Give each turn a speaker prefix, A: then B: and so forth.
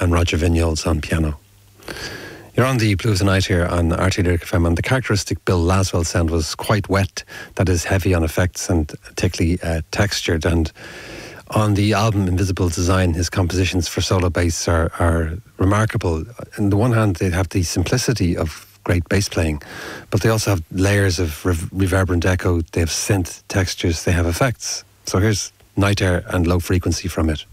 A: and Roger Vignoles on piano. You're on the Blues Tonight here on RT Lyric FM, and the characteristic Bill Laswell sound was quite wet, that is heavy on effects and thickly textured. And on the album Invisible Design, his compositions for solo bass are remarkable. On the one hand, they have the simplicity of great bass playing, but they also have layers of reverberant echo, they have synth textures, they have effects. So here's Night Air and Low Frequency from it.